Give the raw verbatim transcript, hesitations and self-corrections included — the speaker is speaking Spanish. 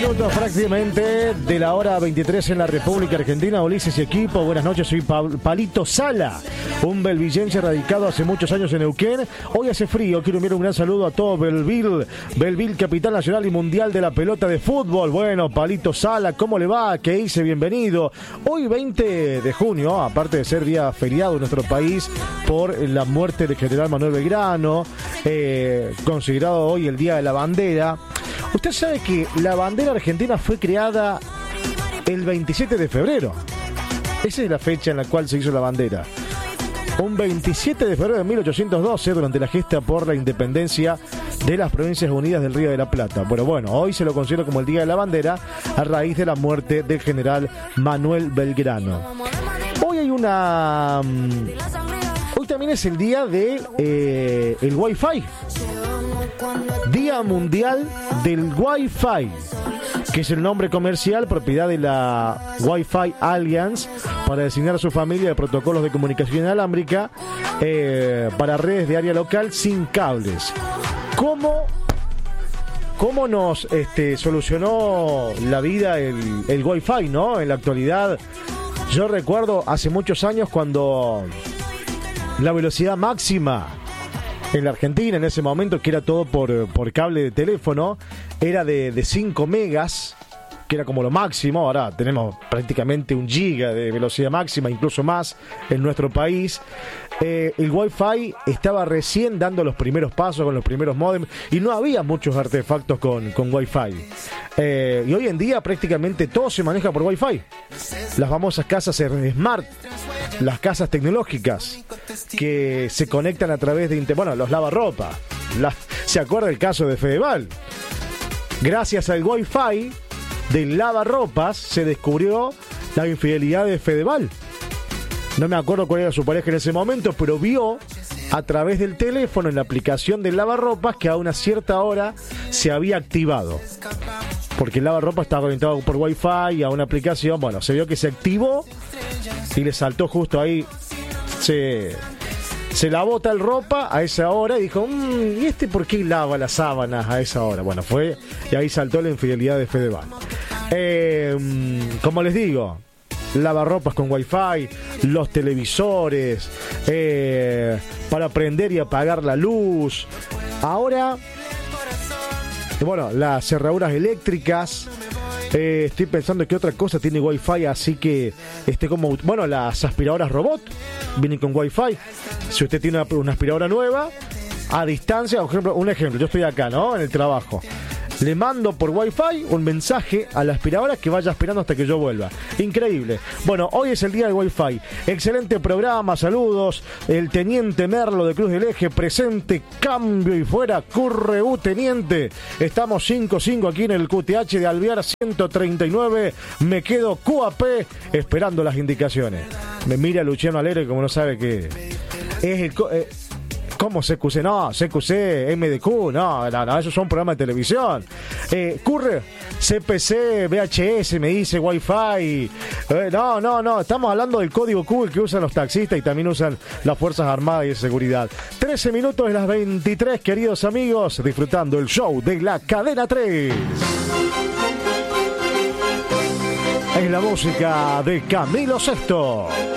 minutos prácticamente de la hora veintitrés en la República Argentina. Ulises y equipo, buenas noches, soy pa- Palito Sala, un belvillense radicado hace muchos años en Neuquén. Hoy hace frío, quiero enviar un gran saludo a todo Belville, Belville, capital nacional y mundial de la pelota de fútbol. Bueno, Palito Sala, ¿cómo le va? ¿Qué dice? Bienvenido. Hoy veinte de junio, aparte de ser día feriado en nuestro país por la muerte del general Manuel Belgrano, eh, considerado hoy el Día de la Bandera. Usted sabe que la bandera argentina fue creada el veintisiete de febrero. Esa es la fecha en la cual se hizo la bandera. Un veintisiete de febrero de mil ochocientos doce, durante la gesta por la independencia de las Provincias Unidas del Río de la Plata. Pero bueno, hoy se lo considera como el Día de la Bandera a raíz de la muerte del general Manuel Belgrano. Hoy hay una... Hoy también es el día de eh, el Wi-Fi. Día Mundial del Wi-Fi, que es el nombre comercial propiedad de la Wi-Fi Alliance para designar a su familia de protocolos de comunicación inalámbrica eh, para redes de área local sin cables. ¿Cómo, cómo nos este, solucionó la vida el, el Wi-Fi, ¿no? En la actualidad, yo recuerdo hace muchos años cuando la velocidad máxima en la Argentina, en ese momento, que era todo por, por cable de teléfono, era de, de cinco megas, que era como lo máximo. Ahora tenemos prácticamente un giga de velocidad máxima, incluso más en nuestro país. Eh, el Wi-Fi estaba recién dando los primeros pasos con los primeros módems y no había muchos artefactos con, con Wi-Fi. Eh, y hoy en día prácticamente todo se maneja por Wi-Fi. Las famosas casas Smart, las casas tecnológicas que se conectan a través de internet. Bueno, los lavarropa. La, ¿Se acuerda el caso de Fedeval? Gracias al Wi-Fi del lavarropas se descubrió la infidelidad de Fedeval. No me acuerdo cuál era su pareja en ese momento, pero vio a través del teléfono en la aplicación del lavarropas que a una cierta hora se había activado. Porque el lavarropas estaba conectado por Wi-Fi a una aplicación. Bueno, se vio que se activó y le saltó justo ahí. Se, se lavó tal ropa a esa hora y dijo, mmm, ¿y este por qué lava las sábanas a esa hora? Bueno, fue y ahí saltó la infidelidad de Fedeval. Eh, como les digo, lavarropas con Wi-Fi, los televisores, eh, para prender y apagar la luz. Ahora, bueno, las cerraduras eléctricas. Eh, estoy pensando que otra cosa tiene Wi-Fi, así que esté como... Bueno, las aspiradoras robot vienen con Wi-Fi. Si usted tiene una, una aspiradora nueva, a distancia, por ejemplo, un ejemplo, yo estoy acá, ¿no? En el trabajo. Le mando por Wi-Fi un mensaje a la aspiradora que vaya aspirando hasta que yo vuelva. Increíble. Bueno, hoy es el día del Wi-Fi. Excelente programa, saludos. El teniente Merlo de Cruz del Eje, presente, cambio y fuera. Curreú, teniente. Estamos cinco cinco aquí en el Q T H de Alvear ciento treinta y nueve. Me quedo Q A P esperando las indicaciones. Me mira Luciano Alegre como no sabe qué es el... Eh, ¿Cómo C Q C? No, C Q C, M D Q, no, no, no, esos son programas de televisión. Eh, Curre, C P C, V H S, me dice Wi-Fi. Eh, no, no, no, estamos hablando del código Q que usan los taxistas y también usan las Fuerzas Armadas y de Seguridad. trece minutos de las veintitrés, queridos amigos, disfrutando el show de la Cadena tres. Es la música de Camilo Sesto.